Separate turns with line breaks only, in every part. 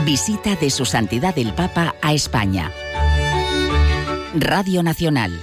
Visita de Su Santidad el Papa a España. Radio Nacional.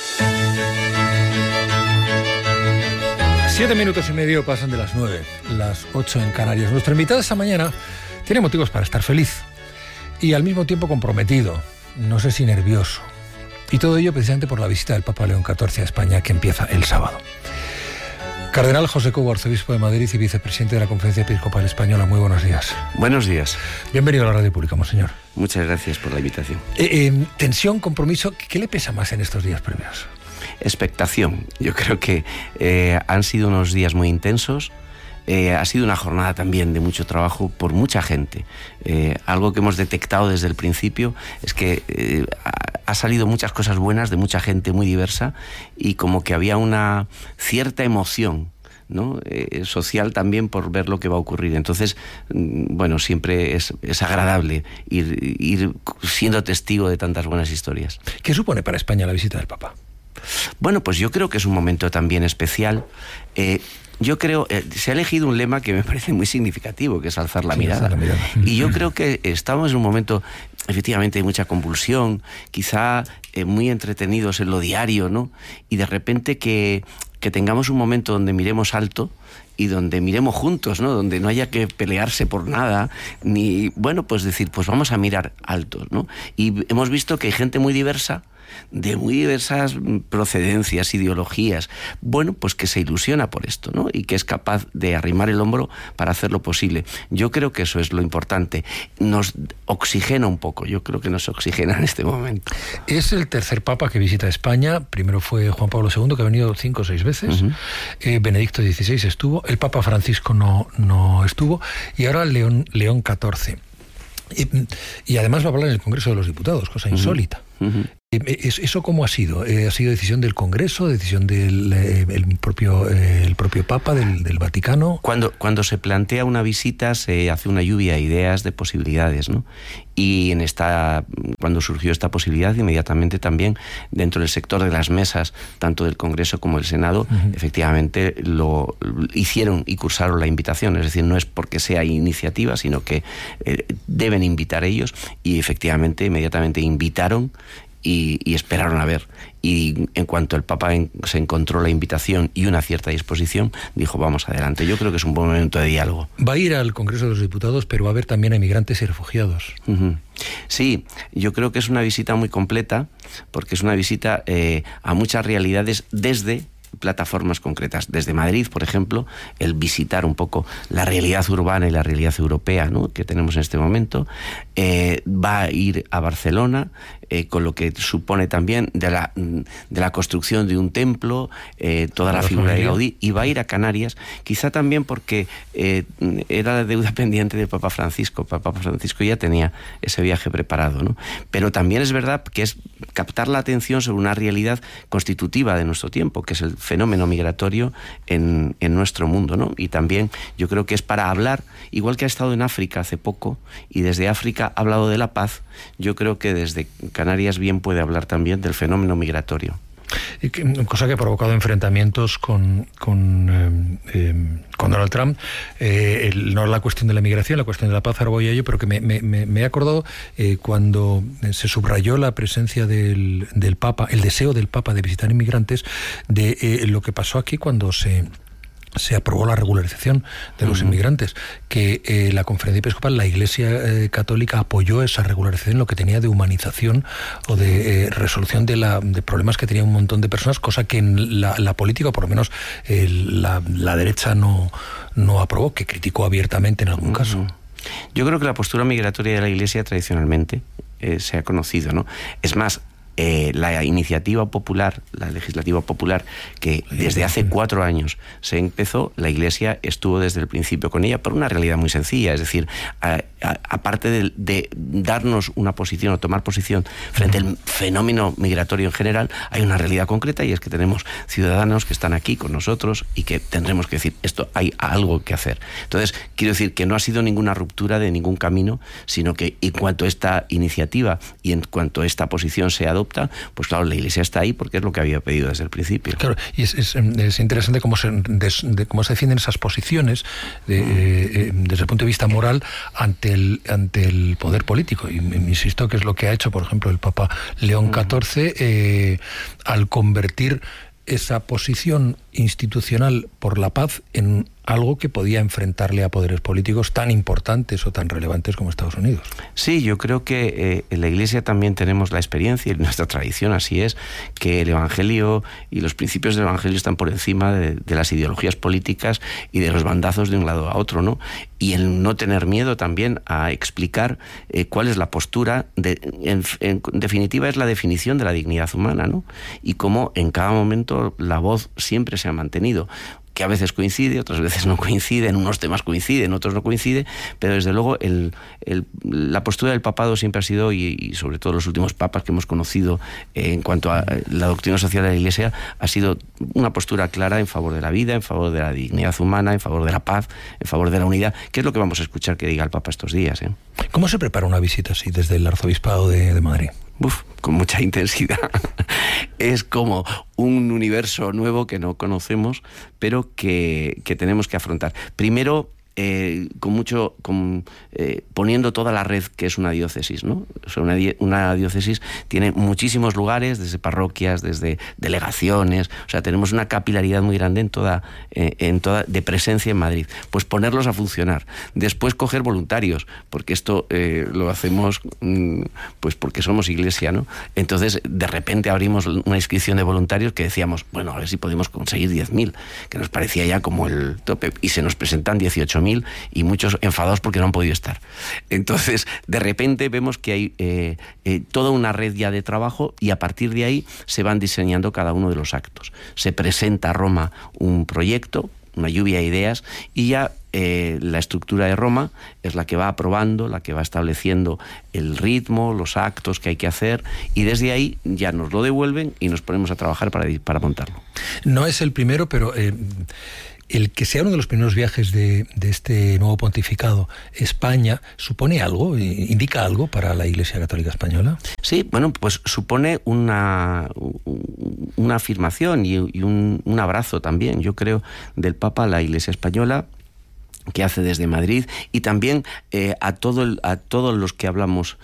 7 minutos y medio pasan de las 9, las 8 en Canarias. Nuestra invitada esta mañana tiene motivos para estar feliz y al mismo tiempo comprometido, no sé si nervioso. Y todo ello precisamente por la visita del Papa León XIV a España, que empieza el sábado. Cardenal José Cobo, arzobispo de Madrid y vicepresidente de la Conferencia Episcopal Española, muy buenos días.
Buenos días.
Bienvenido a la Radio Pública, monseñor.
Muchas gracias por la invitación.
Tensión, compromiso, ¿qué le pesa más en estos días previos?
Expectación. Yo creo que han sido unos días muy intensos. Ha sido una jornada también de mucho trabajo por mucha gente. Algo que hemos detectado desde el principio es que ha salido muchas cosas buenas de mucha gente muy diversa y como que había una cierta emoción, ¿no? Social también por ver lo que va a ocurrir. Entonces, bueno, siempre es agradable ir siendo testigo de tantas buenas historias.
¿Qué supone para España la visita del Papa?
Bueno, pues yo creo que es un momento también especial. Yo creo, se ha elegido un lema que me parece muy significativo, que es alzar la mirada. Y yo creo que estamos en un momento, efectivamente, de mucha convulsión, quizá muy entretenidos en lo diario, ¿no? Y de repente que tengamos un momento donde miremos alto y donde miremos juntos, ¿no? Donde no haya que pelearse por nada, ni, bueno, pues decir, pues vamos a mirar alto, ¿no? Y hemos visto que hay gente muy diversa, de muy diversas procedencias, ideologías, bueno, pues que se ilusiona por esto, ¿no? Y que es capaz de arrimar el hombro para hacer lo posible. Yo creo que eso es lo importante. Nos oxigena un poco, yo creo que nos oxigena en este momento.
Es el tercer Papa que visita España. Primero fue Juan Pablo II, que ha venido 5 o 6 veces. Benedicto XVI estuvo. El Papa Francisco no estuvo. Y ahora León XIV. Y además va a hablar en el Congreso de los Diputados, cosa insólita. ¿Eso cómo ha sido? ¿Ha sido decisión del Congreso, decisión del propio Papa, del Vaticano?
Cuando se plantea una visita se hace una lluvia de ideas, de posibilidades, ¿no? Y cuando surgió esta posibilidad, inmediatamente también dentro del sector de las mesas, tanto del Congreso como del Senado, efectivamente lo hicieron y cursaron la invitación. Es decir, no es porque sea iniciativa, sino que deben invitar ellos, y efectivamente inmediatamente invitaron y esperaron a ver. Y en cuanto el Papa se encontró la invitación y una cierta disposición, dijo, vamos adelante. Yo creo que es un buen momento de diálogo.
Va a ir al Congreso de los Diputados, pero va a haber también a inmigrantes y refugiados.
Sí, yo creo que es una visita muy completa, porque es una visita a muchas realidades desde plataformas concretas. Desde Madrid, por ejemplo, el visitar un poco la realidad urbana y la realidad europea, ¿no?, que tenemos en este momento. Va a ir a Barcelona, con lo que supone también de la construcción de un templo, toda la figura de Gaudí, y va a ir a Canarias, quizá también porque era la deuda pendiente de Papa Francisco. Papa Francisco ya tenía ese viaje preparado, ¿no? Pero también es verdad que es captar la atención sobre una realidad constitutiva de nuestro tiempo, que es el fenómeno migratorio en nuestro mundo, ¿no? Y también yo creo que es para hablar, igual que ha estado en África hace poco, y desde África ha hablado de la paz, yo creo que desde Canarias bien puede hablar también del fenómeno migratorio.
Cosa que ha provocado enfrentamientos con Donald Trump. No la cuestión de la migración, la cuestión de la paz, ahora voy a ello, pero que me he acordado cuando se subrayó la presencia del Papa, el deseo del Papa de visitar inmigrantes, de lo que pasó aquí cuando se aprobó la regularización de los inmigrantes, que la Conferencia Episcopal, la Iglesia Católica, apoyó esa regularización, lo que tenía de humanización o de resolución de problemas que tenía un montón de personas, cosa que en la política, o por lo menos la derecha no aprobó, que criticó abiertamente en algún caso.
Yo creo que la postura migratoria de la Iglesia tradicionalmente se ha conocido, ¿no? Es más, la iniciativa popular, la legislativa popular, que desde hace 4 años se empezó, la Iglesia estuvo desde el principio con ella por una realidad muy sencilla. Es decir, aparte de darnos una posición o tomar posición frente al fenómeno migratorio en general, hay una realidad concreta, y es que tenemos ciudadanos que están aquí con nosotros y que tendremos que decir, esto hay algo que hacer. Entonces, quiero decir que no ha sido ninguna ruptura de ningún camino, sino que en cuanto esta iniciativa y en cuanto esta posición se adopte, adopta, pues claro, la Iglesia está ahí porque es lo que había pedido desde el principio.
Claro, y es interesante cómo se defienden esas posiciones desde el punto de vista moral ante el poder político. Y insisto que es lo que ha hecho, por ejemplo, el Papa León XIV al convertir esa posición institucional por la paz en algo que podía enfrentarle a poderes políticos tan importantes o tan relevantes como Estados Unidos.
Sí, yo creo que en la Iglesia también tenemos la experiencia, y nuestra tradición así es, que el Evangelio y los principios del Evangelio están por encima de las ideologías políticas y de los bandazos de un lado a otro, ¿no? Y el no tener miedo también a explicar cuál es la postura, en definitiva es la definición de la dignidad humana, ¿no? Y cómo en cada momento la voz siempre se ha mantenido, que a veces coincide, otras veces no coincide, en unos temas coincide, en otros no coincide, pero desde luego la postura del papado siempre ha sido, y sobre todo los últimos papas que hemos conocido en cuanto a la doctrina social de la Iglesia, ha sido una postura clara en favor de la vida, en favor de la dignidad humana, en favor de la paz, en favor de la unidad, que es lo que vamos a escuchar que diga el Papa estos días.
¿Cómo se prepara una visita así desde el Arzobispado de Madrid?
Con mucha intensidad. Es como un universo nuevo que no conocemos, pero que tenemos que afrontar. Primero, poniendo toda la red que es una diócesis, ¿no? O sea, una diócesis tiene muchísimos lugares, desde parroquias, desde delegaciones, o sea, tenemos una capilaridad muy grande en toda de presencia en Madrid. Pues ponerlos a funcionar. Después coger voluntarios, porque esto lo hacemos pues porque somos Iglesia, ¿no? Entonces, de repente abrimos una inscripción de voluntarios que decíamos, bueno, a ver si podemos conseguir 10.000, que nos parecía ya como el tope, y se nos presentan 18.000 y muchos enfadados porque no han podido estar. Entonces, de repente vemos que hay toda una red ya de trabajo, y a partir de ahí se van diseñando cada uno de los actos. Se presenta a Roma un proyecto, una lluvia de ideas, y ya la estructura de Roma es la que va aprobando, la que va estableciendo el ritmo, los actos que hay que hacer, y desde ahí ya nos lo devuelven y nos ponemos a trabajar para montarlo.
No es el primero, pero el que sea uno de los primeros viajes de este nuevo pontificado, España, ¿supone algo, indica algo para la Iglesia Católica Española?
Sí, bueno, pues supone una afirmación y un abrazo también, yo creo, del Papa a la Iglesia Española, que hace desde Madrid, y también a todos los que hablamos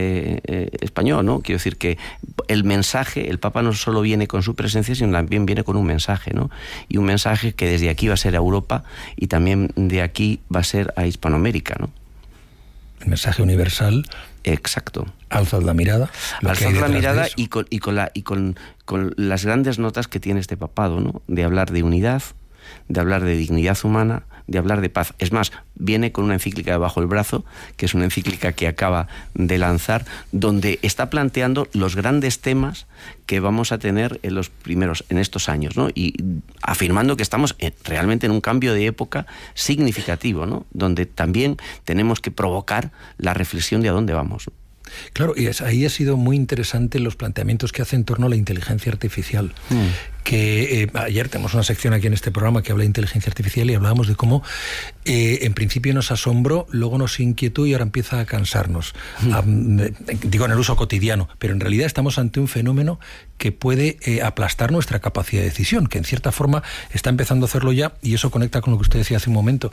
español, ¿no? Quiero decir que el mensaje, el Papa no solo viene con su presencia, sino también viene con un mensaje, ¿no? Y un mensaje que desde aquí va a ser a Europa, y también de aquí va a ser a Hispanoamérica, ¿no?
El mensaje universal.
Exacto.
Alzad la mirada.
Alzad la mirada y con las grandes notas que tiene este papado, ¿no? De hablar de unidad, de hablar de dignidad humana, de hablar de paz. Es más, viene con una encíclica debajo del brazo, que es una encíclica que acaba de lanzar, donde está planteando los grandes temas que vamos a tener en estos años, ¿no? Y afirmando que estamos realmente en un cambio de época significativo, ¿no? Donde también tenemos que provocar la reflexión de a dónde vamos, ¿no?
Claro, y ahí ha sido muy interesante los planteamientos que hace en torno a la inteligencia artificial. Que ayer tenemos una sección aquí en este programa que habla de inteligencia artificial, y hablábamos de cómo en principio nos asombró, luego nos inquietó y ahora empieza a cansarnos. Digo en el uso cotidiano, pero en realidad estamos ante un fenómeno que puede aplastar nuestra capacidad de decisión, que en cierta forma está empezando a hacerlo ya, y eso conecta con lo que usted decía hace un momento,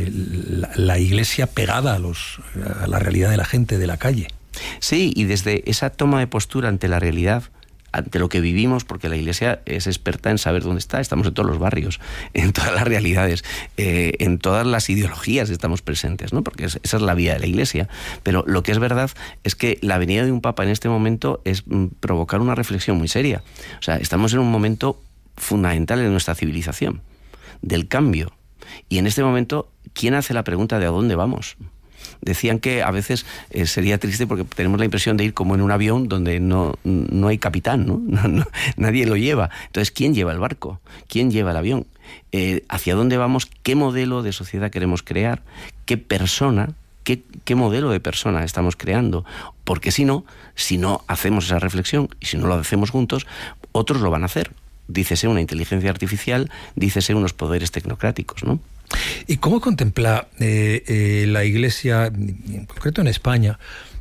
la Iglesia pegada a la realidad de la gente de la calle.
Sí, y desde esa toma de postura ante la realidad, ante lo que vivimos, porque la Iglesia es experta en saber dónde está, estamos en todos los barrios, en todas las realidades, en todas las ideologías estamos presentes, ¿no? Porque esa es la vida de la Iglesia. Pero lo que es verdad es que la venida de un Papa en este momento es provocar una reflexión muy seria. O sea, estamos en un momento fundamental en nuestra civilización, del cambio. Y en este momento, ¿quién hace la pregunta de a dónde vamos? Decían que a veces sería triste porque tenemos la impresión de ir como en un avión donde no hay capitán, ¿no? Nadie lo lleva. Entonces, ¿quién lleva el barco? ¿Quién lleva el avión? ¿Hacia dónde vamos? ¿Qué modelo de sociedad queremos crear? ¿Qué persona? ¿Qué modelo de persona estamos creando? Porque si no hacemos esa reflexión, y si no lo hacemos juntos, otros lo van a hacer. Dícese una inteligencia artificial, dícese unos poderes tecnocráticos, ¿no?
¿Y cómo contempla la Iglesia, en concreto en España,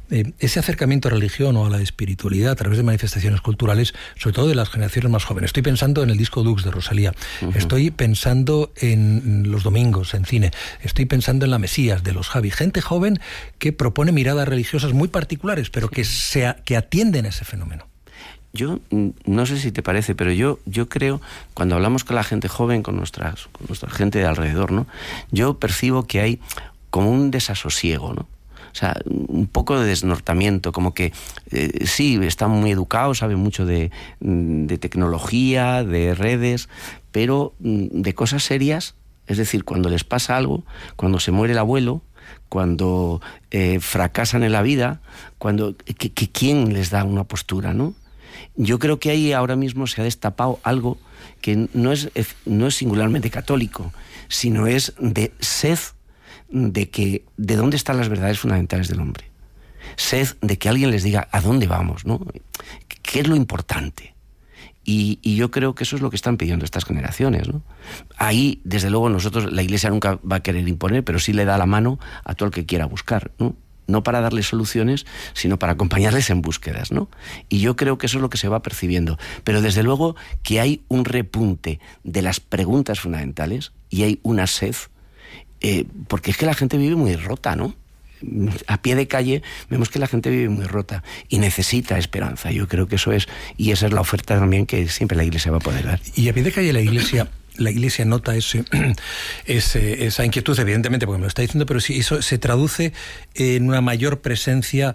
ese acercamiento a la religión o a la espiritualidad a través de manifestaciones culturales, sobre todo de las generaciones más jóvenes. Estoy pensando en el disco Dux de Rosalía, estoy pensando en Los Domingos, en cine, estoy pensando en La Mesías de los Javi, gente joven que propone miradas religiosas muy particulares, pero que atienden a ese fenómeno.
Yo no sé si te parece, pero yo creo, cuando hablamos con la gente joven, con nuestra gente de alrededor, ¿no? Yo percibo que hay como un desasosiego, ¿no? O sea, un poco de desnortamiento, como que sí, están muy educados, saben mucho de tecnología, de redes, pero de cosas serias, es decir, cuando les pasa algo, cuando se muere el abuelo, cuando fracasan en la vida, ¿quién les da una postura, no? Yo creo que ahí ahora mismo se ha destapado algo que no es singularmente católico, sino es de sed de dónde están las verdades fundamentales del hombre. Sed de que alguien les diga a dónde vamos, ¿no? ¿Qué es lo importante? Y yo creo que eso es lo que están pidiendo estas generaciones, ¿no? Ahí, desde luego, la Iglesia nunca va a querer imponer, pero sí le da la mano a todo el que quiera buscar, ¿no? No para darles soluciones, sino para acompañarles en búsquedas, ¿no? Y yo creo que eso es lo que se va percibiendo. Pero desde luego que hay un repunte de las preguntas fundamentales y hay una sed, porque es que la gente vive muy rota, ¿no? A pie de calle vemos que la gente vive muy rota y necesita esperanza. Yo creo que eso es, y esa es la oferta también que siempre la Iglesia va a poder dar.
Y a pie de calle la Iglesia nota esa inquietud, evidentemente, porque me lo está diciendo, pero sí, eso se traduce en una mayor presencia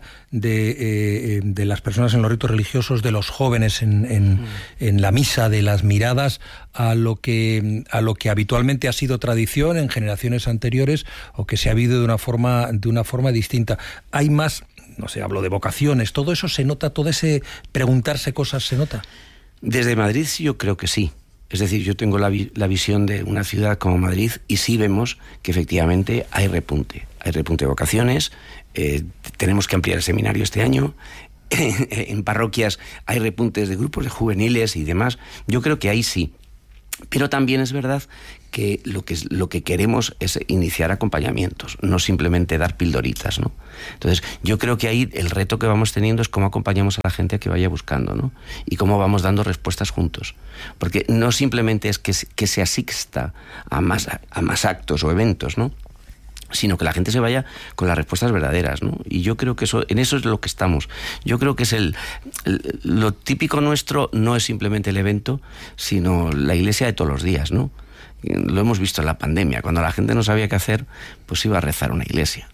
de las personas en los ritos religiosos, de los jóvenes en la misa, de las miradas a lo que habitualmente ha sido tradición en generaciones anteriores o que se ha habido de una forma distinta. Hay más, no sé, hablo de vocaciones, todo eso se nota, todo ese preguntarse cosas se nota.
Desde Madrid sí, yo creo que sí. Es decir, yo tengo la visión de una ciudad como Madrid y sí vemos que efectivamente hay repunte de vocaciones, tenemos que ampliar el seminario este año, en parroquias hay repuntes de grupos de juveniles y demás. Yo creo que ahí sí. Pero también es verdad que lo que queremos es iniciar acompañamientos, no simplemente dar pildoritas, ¿no? Entonces, yo creo que ahí el reto que vamos teniendo es cómo acompañamos a la gente a que vaya buscando, ¿no? Y cómo vamos dando respuestas juntos. Porque no simplemente es que se asista a más actos o eventos, ¿no? Sino que la gente se vaya con las respuestas verdaderas, ¿no? Y yo creo que en eso es lo que estamos. Yo creo que es lo típico nuestro no es simplemente el evento, sino la Iglesia de todos los días, ¿no? Lo hemos visto en la pandemia. Cuando la gente no sabía qué hacer, pues iba a rezar a una iglesia.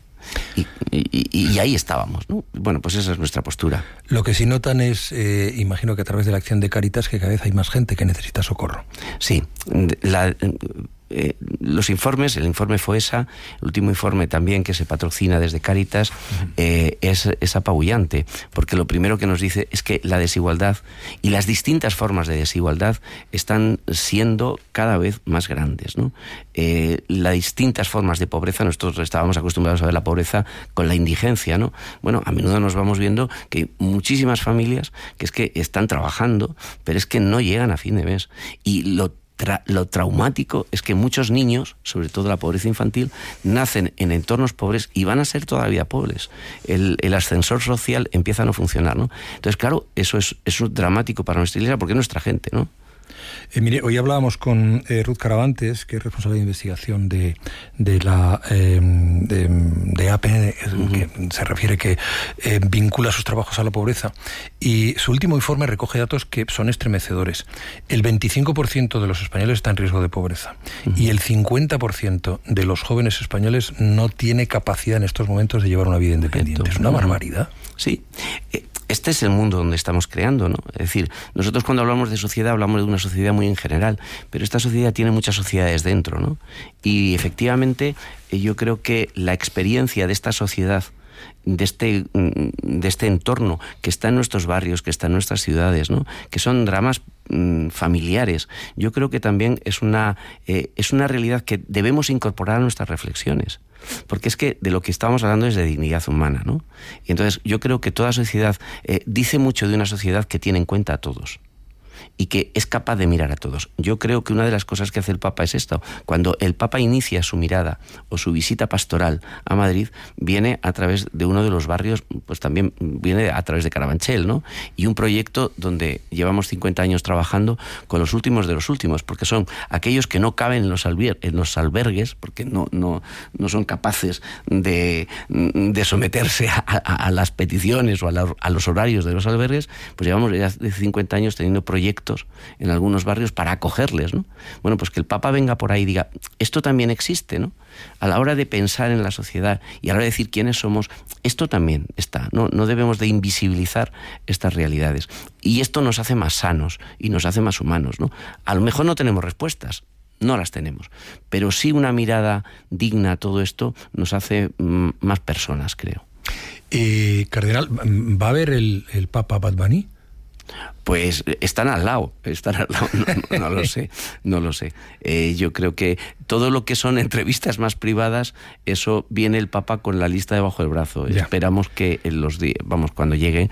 Y ahí estábamos, ¿no? Bueno, pues esa es nuestra postura.
Lo que sí notan es, imagino que a través de la acción de Cáritas, que cada vez hay más gente que necesita socorro.
Sí, los informes, el informe FOESA, el último informe también que se patrocina desde Cáritas, es apabullante, porque lo primero que nos dice es que la desigualdad y las distintas formas de desigualdad están siendo cada vez más grandes, ¿no? Las distintas formas de pobreza, nosotros estábamos acostumbrados a ver la pobreza con la indigencia, ¿no? Bueno, a menudo nos vamos viendo que hay muchísimas familias que es que están trabajando, pero es que no llegan a fin de mes. Y lo traumático es que muchos niños, sobre todo la pobreza infantil, nacen en entornos pobres y van a ser todavía pobres. El ascensor social empieza a no funcionar, ¿no? Entonces, claro, eso es dramático para nuestra iglesia porque es nuestra gente, ¿no?
Mire, hoy hablábamos con Ruth Caravantes, que es responsable de investigación de APN, que se refiere que vincula sus trabajos a la pobreza, y su último informe recoge datos que son estremecedores. El 25% de los españoles está en riesgo de pobreza y el 50% de los jóvenes españoles no tiene capacidad en estos momentos de llevar una vida independiente. Es una barbaridad.
Sí. Este es el mundo donde estamos creando, ¿no? Es decir, nosotros cuando hablamos de sociedad hablamos de una sociedad muy en general, pero esta sociedad tiene muchas sociedades dentro, ¿no? Y efectivamente yo creo que la experiencia de esta sociedad, de este entorno que está en nuestros barrios, que está en nuestras ciudades, ¿no? Que son dramas familiares, yo creo que también es una realidad que debemos incorporar a nuestras reflexiones. Porque es que de lo que estamos hablando es de dignidad humana, ¿no? Y entonces yo creo que toda sociedad dice mucho de una sociedad que tiene en cuenta a todos. y que es capaz de mirar a todos. Yo creo que una de las cosas que hace el Papa es esto. Cuando el Papa inicia su mirada o su visita pastoral a Madrid, viene a través de uno de los barrios, pues también viene a través de Carabanchel, ¿no? Y un proyecto donde llevamos 50 años trabajando con los últimos de los últimos, porque son aquellos que no caben en los albergues, porque no son capaces de someterse a las peticiones o a los horarios de los albergues. Pues llevamos ya de 50 años teniendo proyectos en algunos barrios para acogerles, ¿no? Bueno, pues que el Papa venga por ahí y diga, esto también existe, ¿no? A la hora de pensar en la sociedad y a la hora de decir quiénes somos, esto también está. No debemos de invisibilizar estas realidades. Y esto nos hace más sanos y nos hace más humanos, ¿no? A lo mejor no tenemos respuestas, no las tenemos, pero sí una mirada digna a todo esto nos hace más personas, creo.
Cardenal, ¿va a haber el Papa Bad Bunny?
Pues están al lado, no lo sé. Yo creo que todo lo que son entrevistas más privadas, eso viene el Papa con la lista debajo del brazo. Ya. Esperamos que cuando llegue,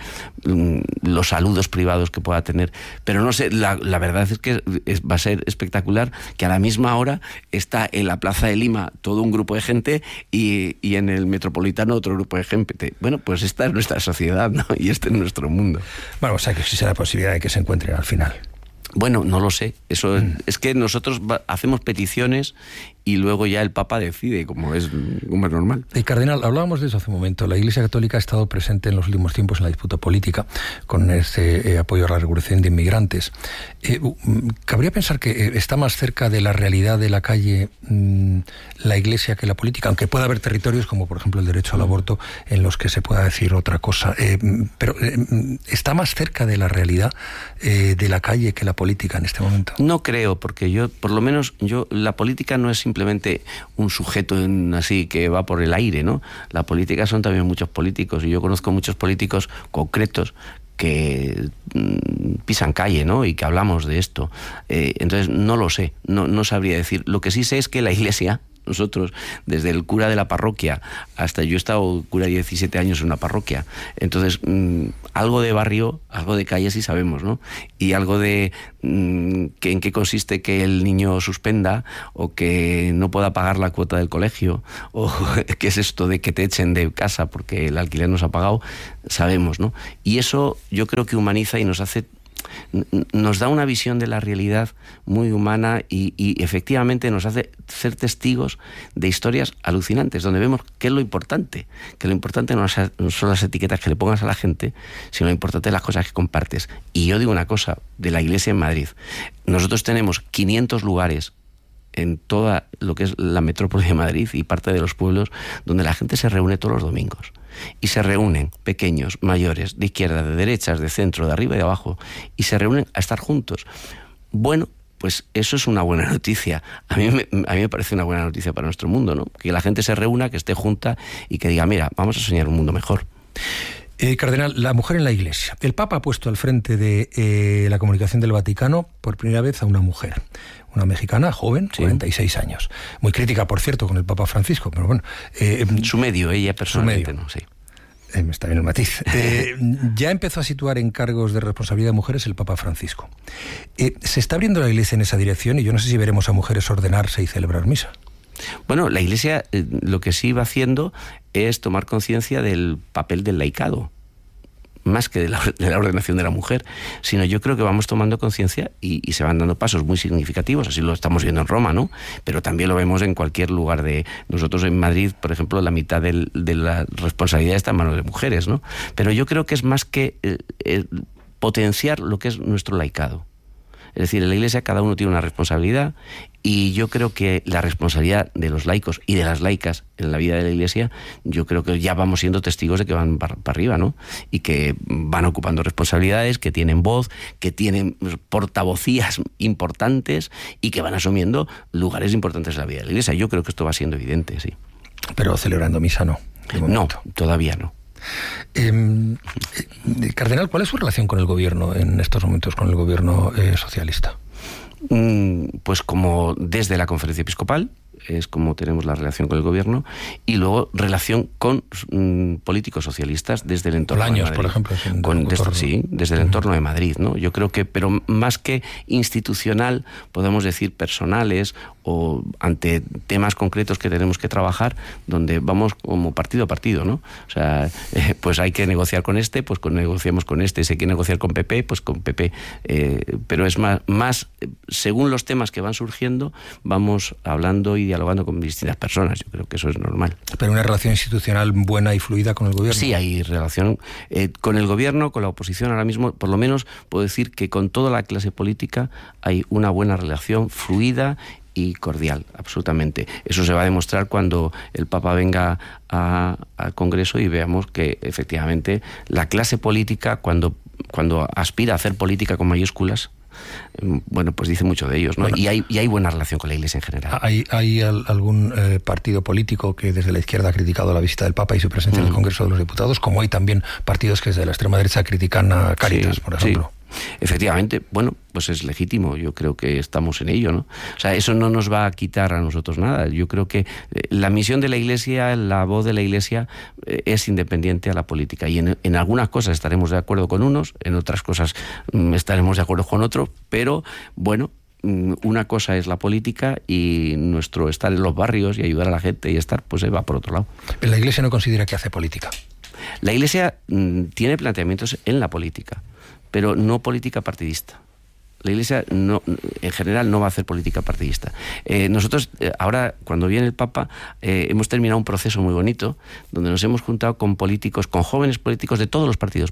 los saludos privados que pueda tener. Pero no sé, la verdad es que va a ser espectacular que a la misma hora está en la Plaza de Lima todo un grupo de gente y en el Metropolitano otro grupo de gente. Bueno, pues esta es nuestra sociedad, ¿no? Y este es nuestro mundo.
Bueno, o sea que sí será posibilidad de que se encuentren al final.
Bueno, no lo sé. Eso es que nosotros hacemos peticiones y luego ya el Papa decide, como es normal.
Cardenal, hablábamos de eso hace un momento. La Iglesia Católica ha estado presente en los últimos tiempos en la disputa política con este apoyo a la regulación de inmigrantes. ¿Cabría pensar que está más cerca de la realidad de la calle la Iglesia que la política? Aunque pueda haber territorios, como por ejemplo el derecho al aborto, en los que se pueda decir otra cosa. Pero ¿está más cerca de la realidad de la calle que la política en este momento?
No creo, porque por lo menos la política no es simplemente un sujeto así que va por el aire, ¿no? La política son también muchos políticos, y yo conozco muchos políticos concretos que pisan calle, ¿no? Y que hablamos de esto. Entonces, no lo sé, no sabría decir. Lo que sí sé es que la Iglesia, nosotros, desde el cura de la parroquia hasta yo he estado cura 17 años en una parroquia, entonces algo de barrio, algo de calle sí sabemos, ¿no? Y algo de en qué consiste que el niño suspenda o que no pueda pagar la cuota del colegio, o qué es esto de que te echen de casa porque el alquiler no se ha pagado, sabemos, ¿no? Y eso yo creo que humaniza y nos da una visión de la realidad muy humana y efectivamente nos hace ser testigos de historias alucinantes, donde vemos qué es lo importante, que lo importante no son las etiquetas que le pongas a la gente, sino lo importante es las cosas que compartes. Y yo digo una cosa, de la Iglesia en Madrid, nosotros tenemos 500 lugares en toda lo que es la metrópoli de Madrid y parte de los pueblos, donde la gente se reúne todos los domingos. Y se reúnen pequeños, mayores, de izquierda, de derechas, de centro, de arriba y de abajo, y se reúnen a estar juntos. Bueno, pues eso es una buena noticia. A mí me parece una buena noticia para nuestro mundo, ¿no? Que la gente se reúna, que esté junta y que diga, mira, vamos a soñar un mundo mejor.
Cardenal, la mujer en la Iglesia. El Papa ha puesto al frente de la comunicación del Vaticano por primera vez a una mujer. Una mexicana joven, sí. 46 años. Muy crítica, por cierto, con el Papa Francisco, pero bueno.
Su medio, ella personalmente, ¿no? Sí.
Está bien el matiz. Ya empezó a situar en cargos de responsabilidad de mujeres el Papa Francisco. Se está abriendo la Iglesia en esa dirección y yo no sé si veremos a mujeres ordenarse y celebrar misa.
Bueno, la Iglesia lo que sí va haciendo es tomar conciencia del papel del laicado, más que de la ordenación de la mujer, sino yo creo que vamos tomando conciencia y se van dando pasos muy significativos, así lo estamos viendo en Roma, ¿no? Pero también lo vemos en cualquier lugar nosotros en Madrid, por ejemplo, la mitad de la responsabilidad está en manos de mujeres, ¿no? Pero yo creo que es más que potenciar lo que es nuestro laicado. Es decir, en la Iglesia cada uno tiene una responsabilidad y yo creo que la responsabilidad de los laicos y de las laicas en la vida de la Iglesia, yo creo que ya vamos siendo testigos de que van para arriba, ¿no? Y que van ocupando responsabilidades, que tienen voz, que tienen portavocías importantes y que van asumiendo lugares importantes en la vida de la Iglesia. Yo creo que esto va siendo evidente, sí.
Pero celebrando misa no.
No, todavía no.
Cardenal, ¿cuál es su relación con el gobierno en estos momentos, con el gobierno socialista?
Pues como desde la Conferencia Episcopal, es como tenemos la relación con el gobierno, y luego relación con políticos socialistas desde el entorno
Bolaños,
de Madrid.
por ejemplo.
Desde el entorno de Madrid, ¿no? Yo creo que, pero más que institucional, podemos decir personales o ante temas concretos que tenemos que trabajar, donde vamos como partido a partido, ¿no? O sea, pues hay que negociar con este, pues negociamos con este. Si hay que negociar con PP, pues con PP. Pero es más según los temas que van surgiendo, vamos hablando y dialogando con distintas personas. Yo creo que eso es normal.
Pero una relación institucional buena y fluida con el gobierno.
Sí, hay relación con el gobierno, con la oposición. Ahora mismo, por lo menos, puedo decir que con toda la clase política hay una buena relación fluida y cordial, absolutamente. Eso se va a demostrar cuando el Papa venga al Congreso y veamos que efectivamente la clase política, cuando aspira a hacer política con mayúsculas, bueno, pues dice mucho de ellos, ¿no? Bueno, y hay buena relación con la Iglesia en general.
¿Hay algún partido político que desde la izquierda ha criticado la visita del Papa y su presencia en el Congreso de los Diputados, como hay también partidos que desde la extrema derecha critican a Cáritas, por ejemplo?
Sí. Efectivamente, bueno, pues es legítimo, yo creo que estamos en ello, ¿no? O sea, eso no nos va a quitar a nosotros nada. Yo creo que la misión de la Iglesia, la voz de la Iglesia es independiente a la política, y en algunas cosas estaremos de acuerdo con unos, en otras cosas estaremos de acuerdo con otros, pero bueno, una cosa es la política y nuestro estar en los barrios y ayudar a la gente y estar, pues va por otro lado.
Pero la Iglesia no considera que hace política.
La Iglesia tiene planteamientos en la política, pero no política partidista. La Iglesia no, en general no va a hacer política partidista. Nosotros ahora, cuando viene el Papa, hemos terminado un proceso muy bonito donde nos hemos juntado con políticos, con jóvenes políticos de todos los partidos,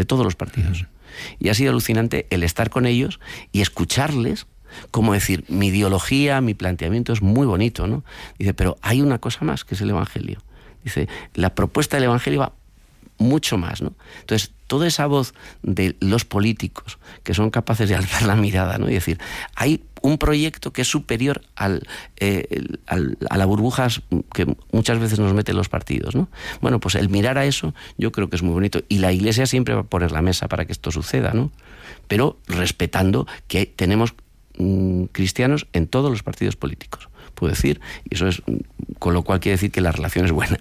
Y ha sido alucinante el estar con ellos y escucharles, como decir, mi ideología, mi planteamiento es muy bonito, ¿no? Dice, pero hay una cosa más, que es el Evangelio. Dice, la propuesta del Evangelio va mucho más, ¿no? Entonces, toda esa voz de los políticos que son capaces de alzar la mirada, ¿no? Y decir, hay un proyecto que es superior a las burbujas que muchas veces nos meten los partidos, ¿no? Bueno, pues el mirar a eso yo creo que es muy bonito, y la Iglesia siempre va a poner la mesa para que esto suceda, ¿no? Pero respetando que tenemos cristianos en todos los partidos políticos, puedo decir, y eso es, con lo cual quiere decir que la relación es buena.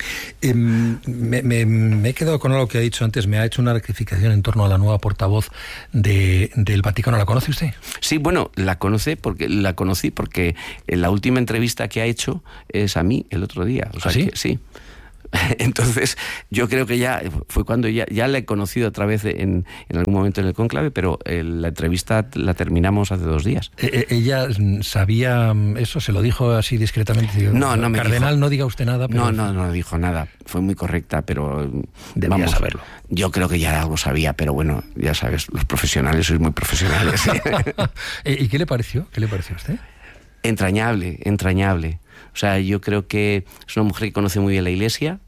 Me he quedado con algo que ha dicho antes. Me ha hecho una rectificación en torno a la nueva portavoz del Vaticano. ¿La conoce usted?
Sí, bueno, la conocí porque la última entrevista que ha hecho es a mí el otro día. O sea,
¿sí?
Que, sí. Entonces, yo creo que ya fue cuando ya la he conocido otra vez en algún momento en el cónclave, pero la entrevista la terminamos hace 2 días.
¿Ella sabía eso? ¿Se lo dijo así discretamente?
No me
Cardenal,
dijo.
No diga usted nada. Pero...
No dijo nada. Fue muy correcta, pero
debía saberlo.
Yo creo que ya algo sabía, pero bueno, ya sabes, los profesionales sois muy profesionales.
¿Y qué le pareció? ¿Qué le pareció a usted?
Entrañable. O sea, yo creo que es una mujer que conoce muy bien la Iglesia,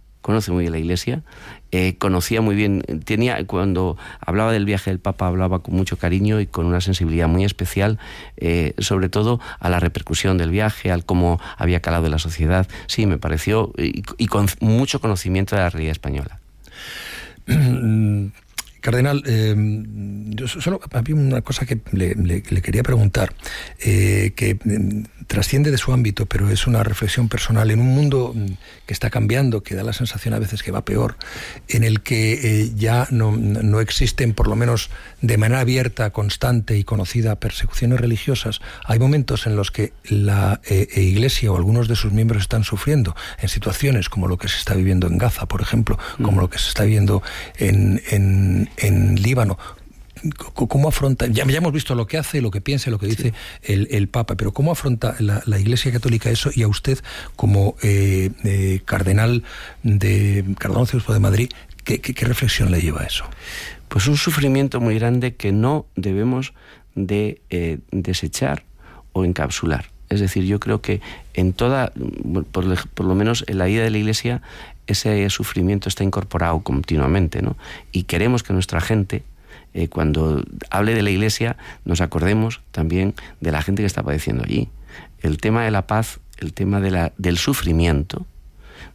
conocía muy bien, cuando hablaba del viaje del Papa, hablaba con mucho cariño y con una sensibilidad muy especial, sobre todo a la repercusión del viaje, al cómo había calado en la sociedad. Sí, me pareció, y con mucho conocimiento de la realidad española.
Cardenal, yo solo había una cosa que le quería preguntar, que trasciende de su ámbito, pero es una reflexión personal. En un mundo que está cambiando, que da la sensación a veces que va peor, en el que ya no existen, por lo menos de manera abierta, constante y conocida, persecuciones religiosas, hay momentos en los que la Iglesia o algunos de sus miembros están sufriendo en situaciones como lo que se está viviendo en Gaza, por ejemplo, como lo que se está viviendo en Líbano. ¿Cómo afronta? Ya hemos visto lo que hace, lo que piensa, lo que dice el Papa, pero ¿cómo afronta la Iglesia Católica eso? Y a usted, como cardenal de Obispo de Madrid, ¿qué reflexión le lleva a eso?
Pues un sufrimiento muy grande que no debemos de desechar o encapsular. Es decir, yo creo que en toda, por lo menos en la vida de la Iglesia, ese sufrimiento está incorporado continuamente, ¿no? Y queremos que nuestra gente, cuando hable de la Iglesia, nos acordemos también de la gente que está padeciendo allí. El tema de la paz, el tema del sufrimiento,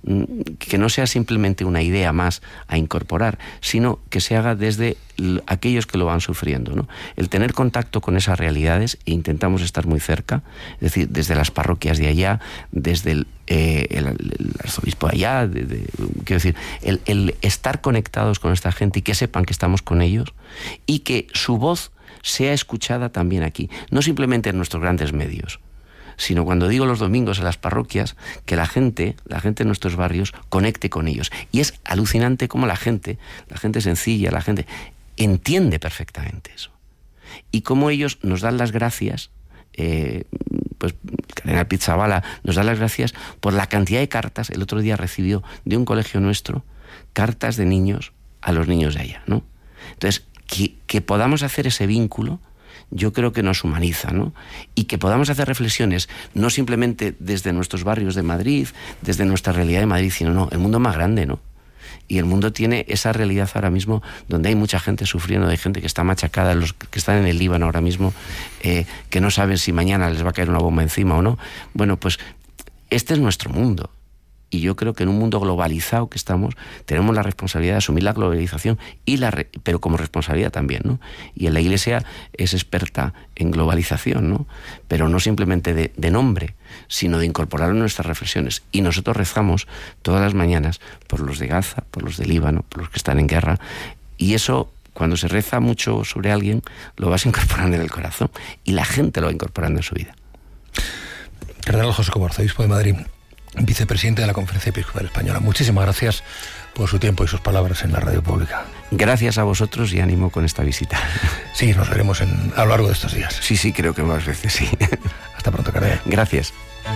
que no sea simplemente una idea más a incorporar, sino que se haga desde aquellos que lo van sufriendo, ¿no? El tener contacto con esas realidades, e intentamos estar muy cerca, es decir, desde las parroquias de allá, desde el arzobispo de allá, quiero decir, el estar conectados con esta gente y que sepan que estamos con ellos y que su voz sea escuchada también aquí, no simplemente en nuestros grandes medios, sino cuando digo los domingos en las parroquias, que la gente de nuestros barrios conecte con ellos. Y es alucinante cómo la gente sencilla, la gente entiende perfectamente eso. Y cómo ellos nos dan las gracias, pues Cardenal Pizzabala nos da las gracias por la cantidad de cartas. El otro día recibió de un colegio nuestro cartas de niños a los niños de allá, ¿no? Entonces, que podamos hacer ese vínculo, yo creo que nos humaniza, ¿no? Y que podamos hacer reflexiones, no simplemente desde nuestros barrios de Madrid, desde nuestra realidad de Madrid, sino no, el mundo es más grande, ¿no? Y el mundo tiene esa realidad ahora mismo donde hay mucha gente sufriendo, hay gente que está machacada, los que están en el Líbano ahora mismo, que no saben si mañana les va a caer una bomba encima o no. Bueno, pues este es nuestro mundo. Y yo creo que en un mundo globalizado que estamos, tenemos la responsabilidad de asumir la globalización, pero como responsabilidad también, ¿no? Y en la Iglesia es experta en globalización, ¿no? Pero no simplemente de nombre, sino de incorporarlo en nuestras reflexiones. Y nosotros rezamos todas las mañanas por los de Gaza, por los del Líbano, por los que están en guerra. Y eso, cuando se reza mucho sobre alguien, lo vas incorporando en el corazón. Y la gente lo va incorporando en su vida.
Cardenal José Cobo, arzobispo de Madrid, vicepresidente de la Conferencia Episcopal Española. Muchísimas gracias por su tiempo y sus palabras en la radio pública.
Gracias a vosotros y ánimo con esta visita.
Sí, nos veremos a lo largo de estos días.
Sí, creo que más veces, sí.
Hasta pronto, Cardenal.
Gracias.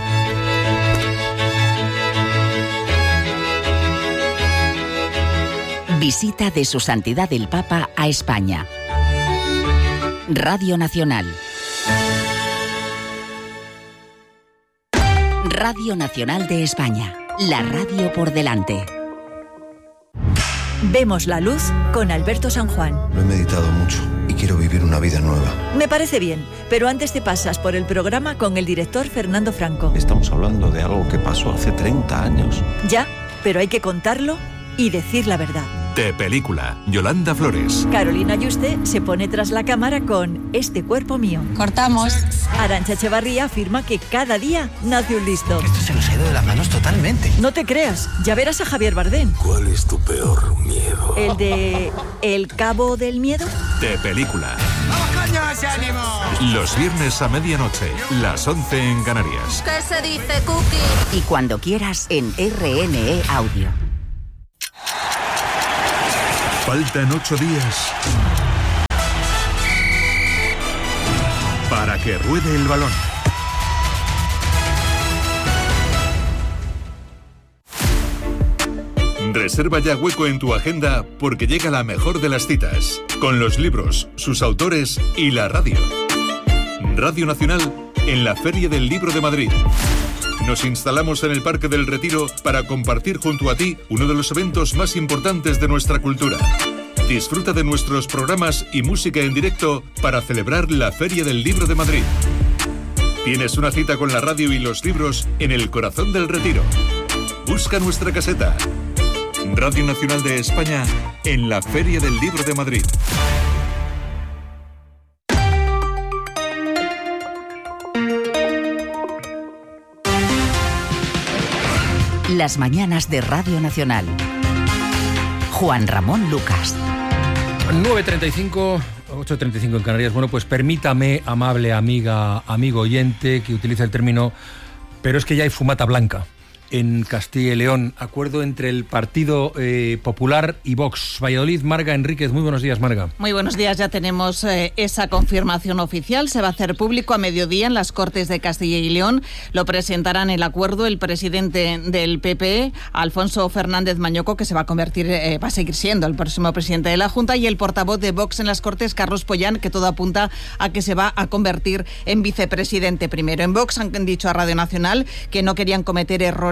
Visita de Su Santidad el Papa a España. Radio Nacional. Radio Nacional de España, la radio por delante.
Vemos la luz con Alberto San Juan.
Lo he meditado mucho y quiero vivir una vida nueva.
Me parece bien, pero antes te pasas por el programa con el director Fernando Franco.
Estamos hablando de algo que pasó hace 30 años.
Ya, pero hay que contarlo y decir la verdad.
De película, Yolanda Flores.
Carolina Yuste se pone tras la cámara con Este cuerpo mío.
Cortamos.
Arantxa Echevarría afirma que cada día nace un listo.
Esto se nos ha ido de las manos totalmente.
No te creas, ya verás a Javier Bardem.
¿Cuál es tu peor miedo?
¿El de El Cabo del Miedo?
De película.
¡Vamos, coños, ánimo!
Los viernes a medianoche, las 11 en Canarias.
¿Qué se dice, Cookie?
Y cuando quieras en RNE Audio.
Faltan 8 días para que ruede el balón. Reserva ya hueco en tu agenda porque llega la mejor de las citas, con los libros, sus autores y la radio. Radio Nacional en la Feria del Libro de Madrid. Nos instalamos en el Parque del Retiro para compartir junto a ti uno de los eventos más importantes de nuestra cultura. Disfruta de nuestros programas y música en directo para celebrar la Feria del Libro de Madrid. Tienes una cita con la radio y los libros en el corazón del Retiro. Busca nuestra caseta. Radio Nacional de España en la Feria del Libro de Madrid.
Las mañanas de Radio Nacional. Juan Ramón Lucas.
9:35, 8:35 en Canarias. Bueno, pues permítame, amable amiga, amigo oyente, que utilice el término, pero es que ya hay fumata blanca en Castilla y León. Acuerdo entre el Partido Popular y Vox. Valladolid, Marga Enríquez. Muy buenos días, Marga.
Muy buenos días. Ya tenemos esa confirmación oficial. Se va a hacer público a mediodía en las Cortes de Castilla y León. Lo presentarán el acuerdo el presidente del PP, Alfonso Fernández Mañoco, que se va a convertir, va a seguir siendo el próximo presidente de la Junta, y el portavoz de Vox en las Cortes, Carlos Pollán, que todo apunta a que se va a convertir en vicepresidente primero. En Vox han dicho a Radio Nacional que no querían cometer errores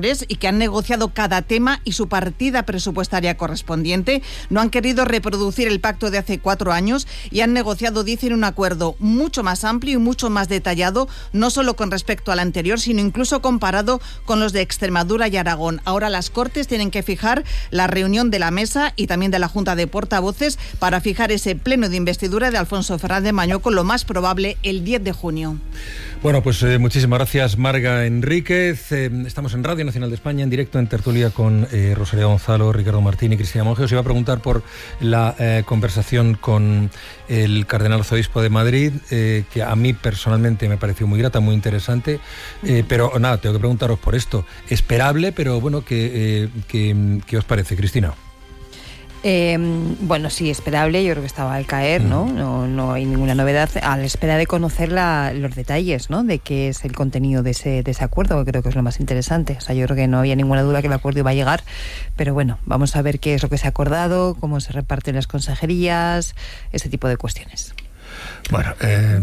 legisladores y que han negociado cada tema y su partida presupuestaria correspondiente. No han querido reproducir el pacto de hace 4 años y han negociado, dicen, un acuerdo mucho más amplio y mucho más detallado, no solo con respecto al anterior, sino incluso comparado con los de Extremadura y Aragón. Ahora las Cortes tienen que fijar la reunión de la mesa y también de la Junta de Portavoces para fijar ese pleno de investidura de Alfonso Fernández Mañueco, lo más probable el 10 de junio.
Bueno, pues muchísimas gracias, Marga Enríquez. Estamos en Radio Nacional de España, en directo en tertulia con Rosalía Gonzalo, Ricardo Martín y Cristina Monge. Os iba a preguntar por la conversación con el cardenal arzobispo de Madrid, que a mí personalmente me pareció muy grata, muy interesante, pero nada, tengo que preguntaros por esto. Esperable, pero bueno, ¿qué os parece, Cristina?
Bueno, sí, esperable, yo creo que estaba al caer, ¿no? No hay ninguna novedad, a la espera de conocer los detalles, ¿no? De qué es el contenido de ese acuerdo, que creo que es lo más interesante. O sea, yo creo que no había ninguna duda que el acuerdo iba a llegar, pero bueno, vamos a ver qué es lo que se ha acordado, cómo se reparten las consejerías, ese tipo de cuestiones.
Bueno,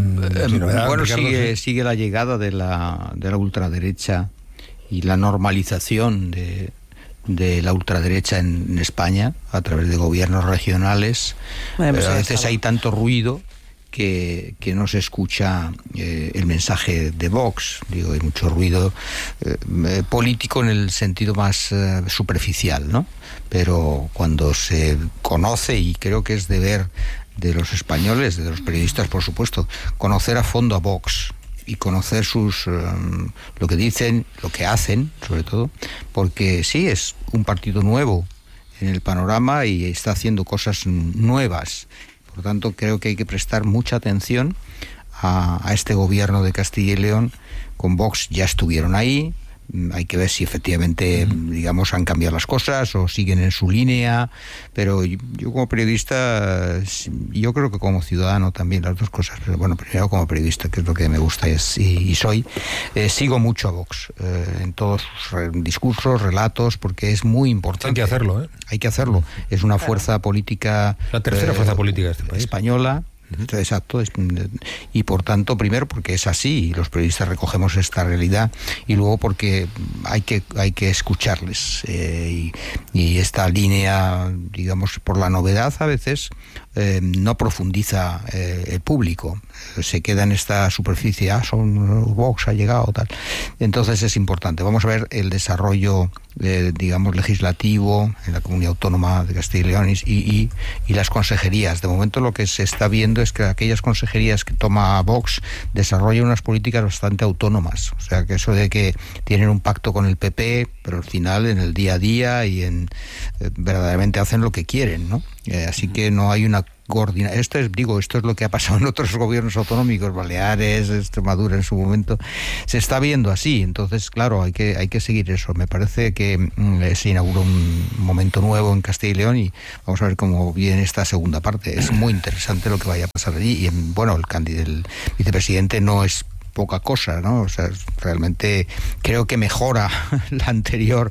sigue la llegada de la ultraderecha y la normalización de la ultraderecha en España a través de gobiernos regionales. A veces hay tanto ruido que no se escucha el mensaje de Vox. Digo, hay mucho ruido político en el sentido más superficial, ¿no? Pero cuando se conoce, y creo que es deber de los españoles, de los periodistas, por supuesto, conocer a fondo a Vox y conocer lo que dicen, lo que hacen, sobre todo, porque sí, es un partido nuevo en el panorama y está haciendo cosas nuevas. Por tanto, creo que hay que prestar mucha atención a este gobierno de Castilla y León. Con Vox ya estuvieron ahí. Hay que ver si efectivamente, digamos, han cambiado las cosas o siguen en su línea, pero yo como periodista, yo creo que como ciudadano también, las dos cosas, pero bueno, primero como periodista, que es lo que me gusta y soy, sigo mucho a Vox en todos sus discursos, relatos, porque es muy importante.
Hay que hacerlo, ¿eh?
Hay que hacerlo. Es una fuerza política...
La tercera fuerza política de este país.
Española. Exacto, y por tanto, primero porque es así y los periodistas recogemos esta realidad, y luego porque hay que escucharles, y esta línea, digamos, por la novedad a veces no profundiza el público, se queda en esta superficie, son Vox ha llegado, tal. Entonces es importante. Vamos a ver el desarrollo digamos legislativo en la Comunidad Autónoma de Castilla y León y las consejerías. De momento lo que se está viendo es que aquellas consejerías que toma Vox desarrollan unas políticas bastante autónomas. O sea, que eso de que tienen un pacto con el PP, pero al final en el día a día y verdaderamente hacen lo que quieren, ¿no? Así que no hay una coordinación. Esto es lo que ha pasado en otros gobiernos autonómicos, Baleares, Extremadura en su momento. Se está viendo así. Entonces, claro, hay que seguir eso. Me parece que se inaugura un momento nuevo en Castilla y León y vamos a ver cómo viene esta segunda parte. Es muy interesante lo que vaya a pasar allí. Y bueno, el vicepresidente no es poca cosa, ¿no? O sea, realmente creo que mejora la anterior,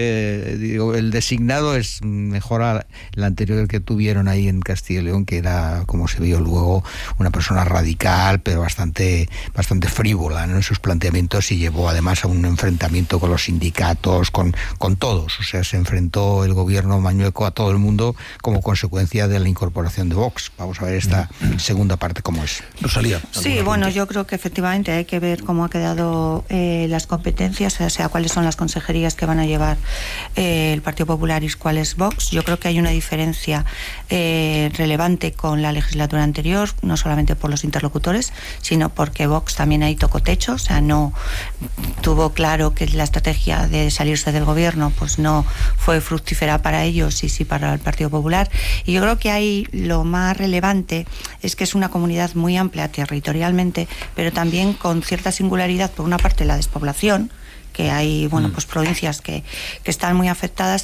el designado mejora la anterior que tuvieron ahí en Castilla y León, que era, como se vio luego, una persona radical, pero bastante frívola, ¿no? En sus planteamientos, y llevó además a un enfrentamiento con los sindicatos, con todos. O sea, se enfrentó el gobierno Mañueco a todo el mundo como consecuencia de la incorporación de Vox. Vamos a ver esta segunda parte cómo es.
Rosalía.
Sí, bueno, yo creo que efectivamente hay que ver cómo ha quedado las competencias, o sea, cuáles son las consejerías que van a llevar el Partido Popular y cuál es Vox. Yo creo que hay una diferencia relevante con la legislatura anterior, no solamente por los interlocutores, sino porque Vox también ahí tocó techo, o sea, no tuvo claro que la estrategia de salirse del gobierno pues no fue fructífera para ellos y sí para el Partido Popular. Y yo creo que ahí lo más relevante es que es una comunidad muy amplia territorialmente, pero también con cierta singularidad. Por una parte, la despoblación, que hay pues provincias que están muy afectadas,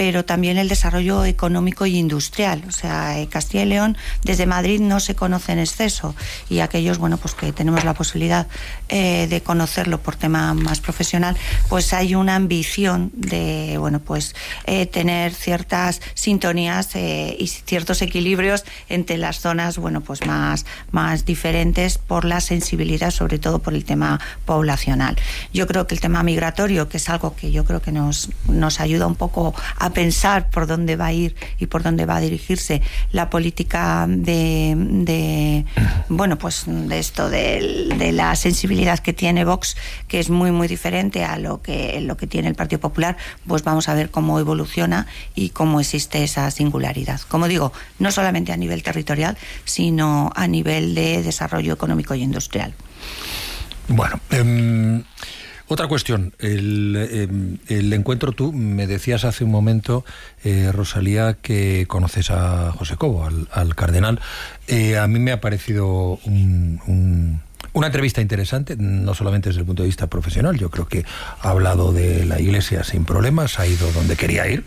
pero también el desarrollo económico y industrial. O sea, Castilla y León desde Madrid no se conoce en exceso, y aquellos, bueno, pues que tenemos la posibilidad de conocerlo por tema más profesional, pues hay una ambición de, bueno, pues tener ciertas sintonías y ciertos equilibrios entre las zonas, bueno, pues más diferentes por la sensibilidad, sobre todo por el tema poblacional. Yo creo que el tema migratorio, que es algo que yo creo que nos ayuda un poco a pensar por dónde va a ir y por dónde va a dirigirse la política de bueno, pues de esto de la sensibilidad que tiene Vox, que es muy muy diferente a lo que tiene el Partido Popular, pues vamos a ver cómo evoluciona y cómo existe esa singularidad. Como digo, no solamente a nivel territorial, sino a nivel de desarrollo económico y industrial.
Bueno, otra cuestión, el encuentro, tú me decías hace un momento, Rosalía, que conoces a José Cobo, al cardenal. A mí me ha parecido una entrevista interesante, no solamente desde el punto de vista profesional. Yo creo que ha hablado de la Iglesia sin problemas, ha ido donde quería ir,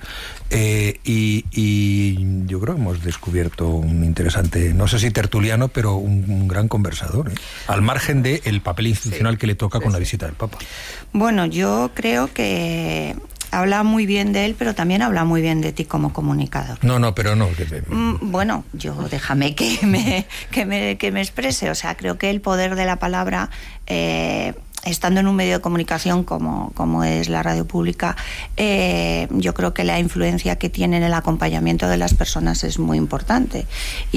y yo creo que hemos descubierto un interesante, no sé si tertuliano, pero un gran conversador, al margen del papel institucional que le toca con la visita del Papa.
Bueno, yo creo que habla muy bien de él, pero también habla muy bien de ti como comunicador.
Pero no.
Bueno, yo déjame que me exprese. O sea, creo que el poder de la palabra, estando en un medio de comunicación como es la radio pública, yo creo que la influencia que tiene en el acompañamiento de las personas es muy importante.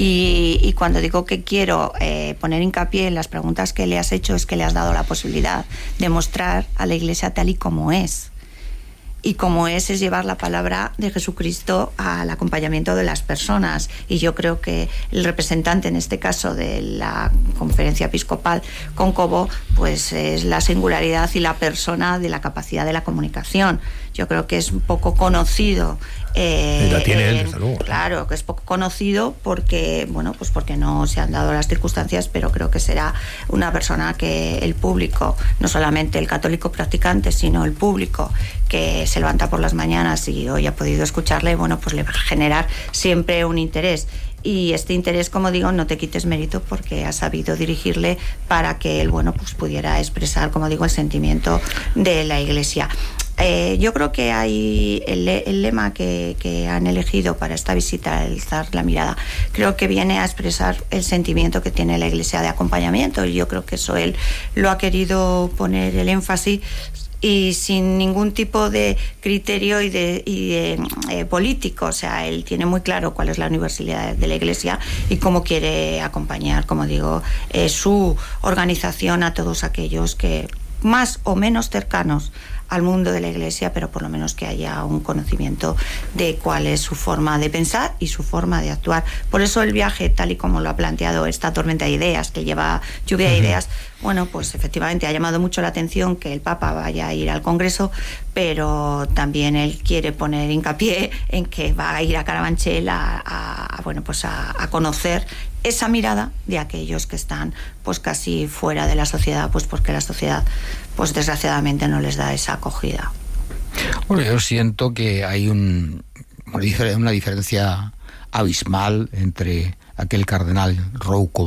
Y cuando digo que quiero poner hincapié en las preguntas que le has hecho, es que le has dado la posibilidad de mostrar a la Iglesia tal y como es. Y como es llevar la palabra de Jesucristo al acompañamiento de las personas. Y yo creo que el representante, en este caso de la Conferencia Episcopal con Cobo, pues es la singularidad y la persona de la capacidad de la comunicación. Yo creo que es un poco conocido.
La tiene él, desde luego.
Claro, que es poco conocido porque, bueno, pues porque no se han dado las circunstancias, pero creo que será una persona que el público, no solamente el católico practicante, sino el público que se levanta por las mañanas y hoy ha podido escucharle, bueno, pues le va a generar siempre un interés. Y este interés, como digo, no te quites mérito porque has sabido dirigirle para que él, bueno, pues pudiera expresar, como digo, el sentimiento de la Iglesia. Yo creo que hay el lema que han elegido para esta visita, alzar la mirada, creo que viene a expresar el sentimiento que tiene la Iglesia de acompañamiento, y yo creo que eso él lo ha querido poner el énfasis, y sin ningún tipo de criterio y de político. O sea, él tiene muy claro cuál es la universalidad de la Iglesia y cómo quiere acompañar, como digo, su organización a todos aquellos que más o menos cercanos al mundo de la Iglesia, pero por lo menos que haya un conocimiento de cuál es su forma de pensar y su forma de actuar. Por eso el viaje, tal y como lo ha planteado esta tormenta de ideas, que lleva lluvia de ideas, bueno, pues efectivamente ha llamado mucho la atención que el Papa vaya a ir al Congreso, pero también él quiere poner hincapié en que va a ir a Carabanchel a conocer esa mirada de aquellos que están pues casi fuera de la sociedad, pues porque la sociedad pues desgraciadamente no les da esa acogida.
Bueno, yo siento que hay una diferencia abismal entre aquel cardenal Rouco